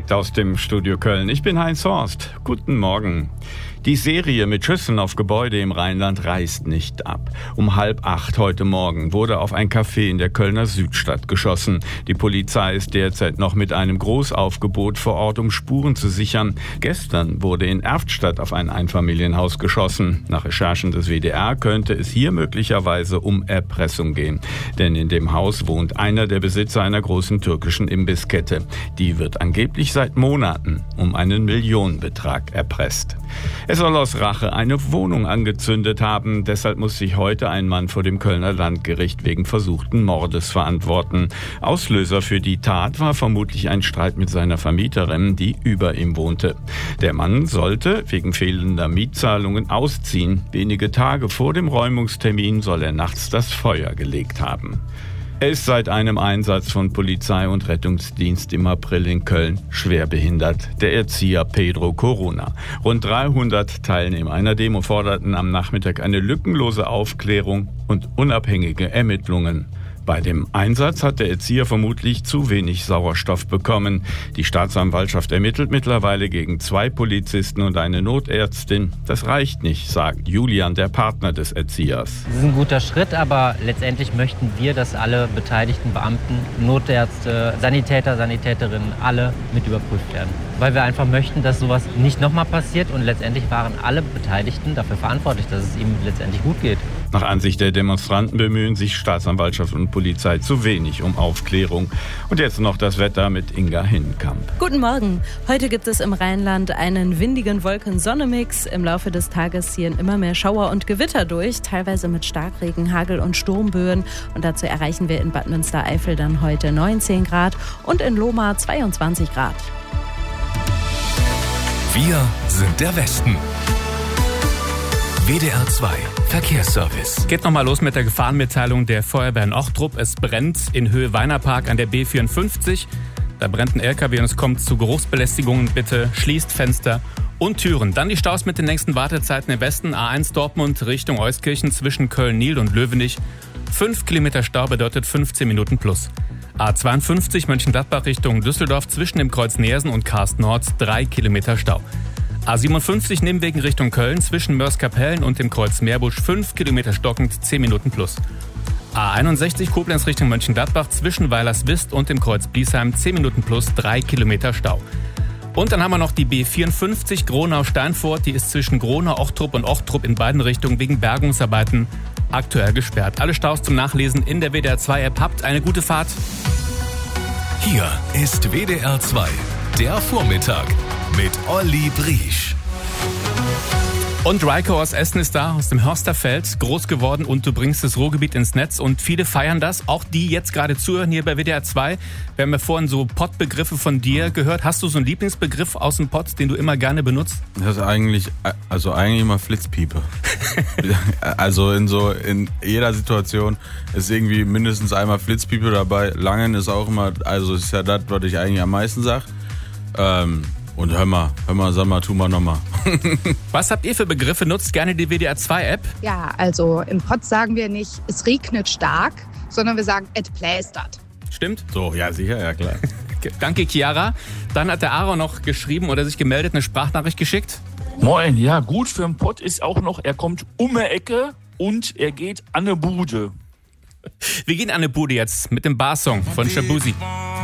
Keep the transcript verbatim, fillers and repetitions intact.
Direkt aus dem Studio Köln. Ich bin Heinz Horst. Guten Morgen. Die Serie mit Schüssen auf Gebäude im Rheinland reißt nicht ab. Um halb acht heute Morgen wurde auf ein Café in der Kölner Südstadt geschossen. Die Polizei ist derzeit noch mit einem Großaufgebot vor Ort, um Spuren zu sichern. Gestern wurde in Erftstadt auf ein Einfamilienhaus geschossen. Nach Recherchen des W D R könnte es hier möglicherweise um Erpressung gehen. Denn in dem Haus wohnt einer der Besitzer einer großen türkischen Imbisskette. Die wird angeblich seit Monaten um einen Millionenbetrag erpresst. Er soll aus Rache eine Wohnung angezündet haben. Deshalb muss sich heute ein Mann vor dem Kölner Landgericht wegen versuchten Mordes verantworten. Auslöser für die Tat war vermutlich ein Streit mit seiner Vermieterin, die über ihm wohnte. Der Mann sollte wegen fehlender Mietzahlungen ausziehen. Wenige Tage vor dem Räumungstermin soll er nachts das Feuer gelegt haben. Er ist seit einem Einsatz von Polizei und Rettungsdienst im April in Köln schwer behindert. Der Erzieher Pedro Corona. Rund dreihundert Teilnehmer einer Demo forderten am Nachmittag eine lückenlose Aufklärung und unabhängige Ermittlungen. Bei dem Einsatz hat der Erzieher vermutlich zu wenig Sauerstoff bekommen. Die Staatsanwaltschaft ermittelt mittlerweile gegen zwei Polizisten und eine Notärztin. Das reicht nicht, sagt Julian, der Partner des Erziehers. Das ist ein guter Schritt, aber letztendlich möchten wir, dass alle beteiligten Beamten, Notärzte, Sanitäter, Sanitäterinnen, alle mit überprüft werden. Weil wir einfach möchten, dass sowas nicht nochmal passiert und letztendlich waren alle Beteiligten dafür verantwortlich, dass es ihm letztendlich gut geht. Nach Ansicht der Demonstranten bemühen sich Staatsanwaltschaft und Polizei zu wenig um Aufklärung. Und jetzt noch das Wetter mit Inga Hinnenkamp. Guten Morgen. Heute gibt es im Rheinland einen windigen Wolken-Sonne-Mix. Im Laufe des Tages ziehen immer mehr Schauer und Gewitter durch, teilweise mit Starkregen, Hagel und Sturmböen. Und dazu erreichen wir in Bad Münstereifel dann heute neunzehn Grad und in Lohmar zweiundzwanzig Grad. Wir sind der Westen. W D R zwei Verkehrsservice. Geht nochmal los mit der Gefahrenmitteilung der Feuerwehr in Ochtrup. Es brennt in Höhe Weinerpark an der B vierundfünfzig. Da brennt ein L K W und es kommt zu Geruchsbelästigungen. Bitte schließt Fenster und Türen. Dann die Staus mit den nächsten Wartezeiten im Westen. A eins Dortmund Richtung Euskirchen zwischen Köln-Nil und Löwenich. fünf Kilometer Stau bedeutet fünfzehn Minuten plus. A zweiundfünfzig Mönchengladbach Richtung Düsseldorf zwischen dem Kreuz Neersen und Karst Nord drei Kilometer Stau. A siebenundfünfzig Nimwegen Richtung Köln zwischen Mörs-Kapellen und dem Kreuz Meerbusch fünf Kilometer stockend, zehn Minuten plus. A einundsechzig Koblenz Richtung Mönchengladbach zwischen Weilerswist und dem Kreuz Bliesheim zehn Minuten plus, drei Kilometer Stau. Und dann haben wir noch die B vierundfünfzig Gronau-Steinfurt, die ist zwischen Gronau, Ochtrup und Ochtrup in beiden Richtungen wegen Bergungsarbeiten aktuell gesperrt. Alle Staus zum Nachlesen in der W D R zwei App. Habt eine gute Fahrt. Hier ist W D R zwei, der Vormittag mit Olli Briesch. Und Reiko aus Essen ist da, aus dem Hörsterfeld, groß geworden und du bringst das Ruhrgebiet ins Netz und viele feiern das, auch die jetzt gerade zuhören hier bei W D R zwei. Wir haben ja vorhin so Pott-Begriffe von dir gehört. Hast du so einen Lieblingsbegriff aus dem Pott, den du immer gerne benutzt? Das ist eigentlich, also eigentlich immer Flitzpiepe. Also in so, in jeder Situation ist irgendwie mindestens einmal Flitzpiepe dabei. Langen ist auch immer, also ist ja das, was ich eigentlich am meisten sag. Ähm, Und hör mal, hör mal, sag mal, tu mal nochmal. Was habt ihr für Begriffe? Nutzt gerne die W D R zwei App? Ja, also im Pott sagen wir nicht, es regnet stark, sondern wir sagen, et plästert. Stimmt? So, ja sicher, ja klar. Danke, Chiara. Dann hat der Aaron noch geschrieben oder sich gemeldet, eine Sprachnachricht geschickt. Moin, ja, gut für den Pott ist auch noch, er kommt um die Ecke und er geht an eine Bude. Wir gehen an eine Bude jetzt mit dem Barsong von Shabuzi.